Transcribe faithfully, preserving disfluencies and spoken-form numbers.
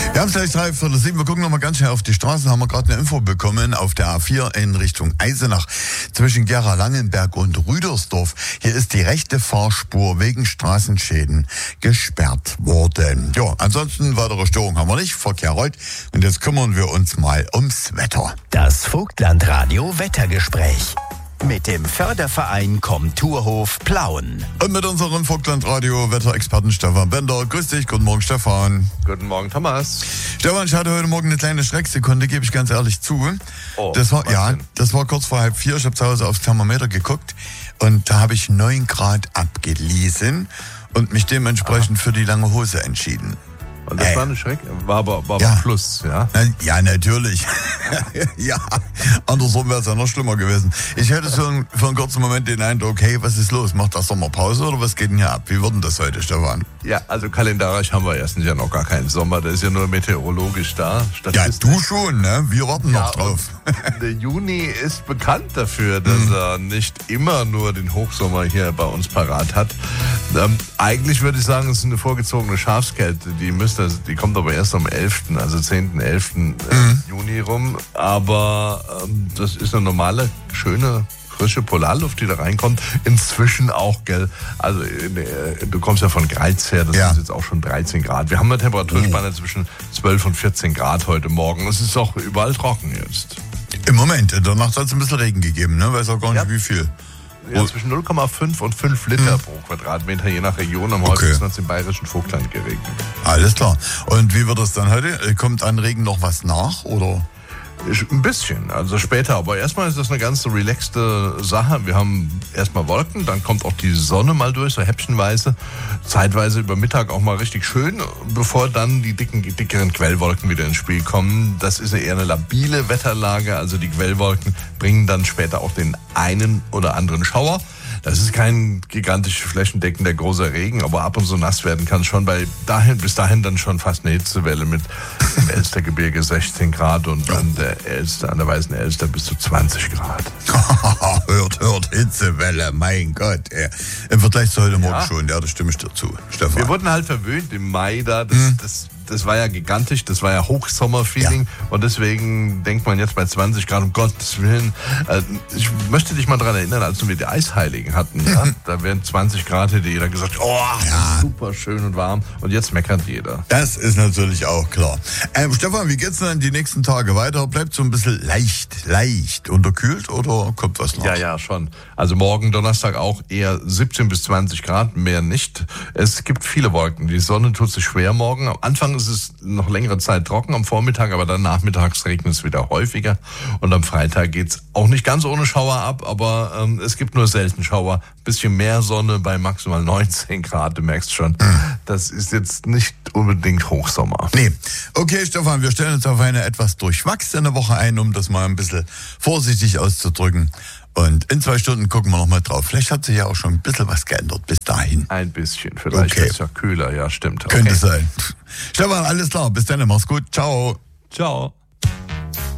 Wir haben es gleich drei Viertel sieben. Wir gucken noch mal ganz schnell auf die Straßen. Haben wir gerade eine Info bekommen auf der A vier in Richtung Eisenach zwischen Gera-Langenberg und Rüdersdorf. Hier ist die rechte Fahrspur wegen Straßenschäden gesperrt worden. Ja, ansonsten weitere Störung haben wir nicht. Verkehr rollt. Und jetzt kümmern wir uns mal ums Wetter. Das Vogtlandradio Wettergespräch. Mit dem Förderverein Komturhof Plauen. Und mit unserem Vogtlandradio Wetterexperten Stefan Bender. Grüß dich, guten Morgen Stefan. Guten Morgen Thomas. Stefan, ich hatte heute Morgen eine kleine Schrecksekunde, gebe ich ganz ehrlich zu. Oh, das war, ja, denn? das war kurz vor halb vier. Ich habe zu Hause aufs Thermometer geguckt und da habe ich neun Grad abgelesen und mich dementsprechend Aha. für die lange Hose entschieden. Und das äh. war eine Schreck, war aber, war ja. aber Plus, ja? Na, ja, natürlich. ja, andersrum wäre es ja noch schlimmer gewesen. Ich hätte so ein, für einen kurzen Moment den Eindruck, hey, was ist los? Macht das Sommerpause oder was geht denn hier ab? Wie wird denn das heute, Stefan? Ja, also kalendarisch haben wir erstens ja noch gar keinen Sommer, der ist ja nur meteorologisch da. Ja, du schon, ne? Wir warten ja, noch drauf. Der Juni ist bekannt dafür, dass mhm. er nicht immer nur den Hochsommer hier bei uns parat hat. Ähm, eigentlich würde ich sagen, es ist eine vorgezogene Schafskälte, die müsste Die kommt aber erst am elften, also zehnten, elften Mhm. Juni rum. Aber ähm, das ist eine normale, schöne, frische Polarluft, die da reinkommt. Inzwischen auch, gell, also äh, du kommst ja von Greiz her, das ja. ist jetzt auch schon dreizehn Grad. Wir haben eine Temperaturspanne mhm. zwischen zwölf und vierzehn Grad heute Morgen. Es ist auch überall trocken jetzt. Im Moment, in der Nacht hat es ein bisschen Regen gegeben, ne? Weiß auch gar nicht, ja. wie viel. Ja, zwischen null Komma fünf und fünf Liter mhm. pro Quadratmeter, je nach Region. Am okay. häufigsten hat es im bayerischen Vogtland geregnet. Alles klar. Und wie wird es dann heute? Kommt an Regen noch was nach, oder? Ein bisschen, also später. Aber erstmal ist das eine ganz relaxte Sache. Wir haben erstmal Wolken, dann kommt auch die Sonne mal durch, so häppchenweise. Zeitweise über Mittag auch mal richtig schön, bevor dann die dicken, dickeren Quellwolken wieder ins Spiel kommen. Das ist eher eine labile Wetterlage. Also die Quellwolken bringen dann später auch den einen oder anderen Schauer. Das ist kein gigantisch flächendeckender großer Regen, aber ab und zu nass werden kann schon. Bei dahin, bis dahin dann schon fast eine Hitzewelle mit im Elstergebirge sechzehn Grad und an der Elster, an der Weißen Elster bis zu zwanzig Grad. hört, hört, Hitzewelle, mein Gott. Ey. Im Vergleich zu heute Morgen ja. schon, ja, das stimme ich dazu, Stefan. Wir wurden halt verwöhnt im Mai da, das, hm. das Das war ja gigantisch, das war ja Hochsommerfeeling ja. und deswegen denkt man jetzt bei zwanzig Grad, um Gottes Willen. Äh, ich möchte dich mal daran erinnern, als wir die Eisheiligen hatten, ja? Da wären zwanzig Grad, hätte jeder gesagt, oh, ja. super schön und warm und jetzt meckert jeder. Das ist natürlich auch klar. Ähm, Stefan, wie geht's denn die nächsten Tage weiter? Bleibt so ein bisschen leicht, leicht unterkühlt oder kommt was nach? Ja, ja, schon. Also morgen Donnerstag auch eher siebzehn bis zwanzig Grad, mehr nicht. Es gibt viele Wolken, die Sonne tut sich schwer morgen. Am Anfang es ist noch längere Zeit trocken am Vormittag, aber dann nachmittags regnet es wieder häufiger. Und am Freitag geht's auch nicht ganz ohne Schauer ab, aber ähm, es gibt nur selten Schauer. Bisschen mehr Sonne bei maximal neunzehn Grad, du merkst schon. Das ist jetzt nicht unbedingt Hochsommer. Nee. Okay, Stefan, wir stellen uns auf eine etwas durchwachsene Woche ein, um das mal ein bisschen vorsichtig auszudrücken. Und in zwei Stunden gucken wir noch mal drauf. Vielleicht hat sich ja auch schon ein bisschen was geändert bis dahin. Ein bisschen, vielleicht okay. ist es ja kühler, ja stimmt. Okay. Könnte sein. Stefan, alles klar, bis dann, mach's gut, ciao. Ciao.